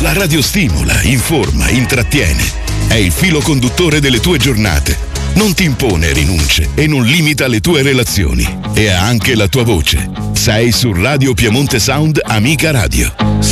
La radio stimola, informa, intrattiene. È il filo conduttore delle tue giornate. Non ti impone rinunce e non limita le tue relazioni. E ha anche la tua voce. Sei su Radio Piemonte Sound Amica Radio.